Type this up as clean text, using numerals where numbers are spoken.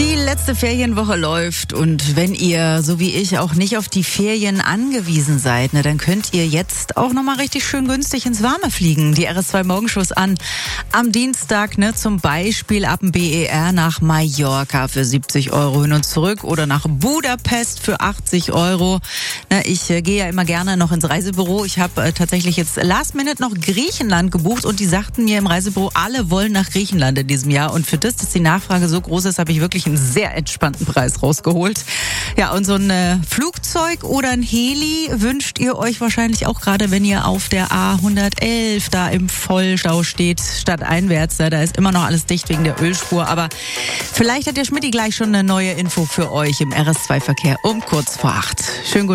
Die letzte Ferienwoche läuft und wenn ihr, so wie ich, auch nicht auf die Ferien angewiesen seid, dann könnt ihr jetzt auch nochmal richtig schön günstig ins Warme fliegen. Die RS2 Morgenshows an am Dienstag, zum Beispiel ab dem BER nach Mallorca für 70 € hin und zurück oder nach Budapest für 80 €. Ich gehe ja immer gerne noch ins Reisebüro. Ich habe tatsächlich jetzt last minute noch Griechenland gebucht und die sagten mir im Reisebüro, alle wollen nach Griechenland in diesem Jahr und für das, dass die Nachfrage so groß ist, habe ich wirklich einen sehr entspannten Preis rausgeholt. Ja, und so ein Flugzeug oder ein Heli wünscht ihr euch wahrscheinlich auch gerade, wenn ihr auf der A111 da im Vollstau steht, statt einwärts. Da ist immer noch alles dicht wegen der Ölspur. Aber vielleicht hat der Schmidti gleich schon eine neue Info für euch im RS2-Verkehr um kurz vor 8. Schönen guten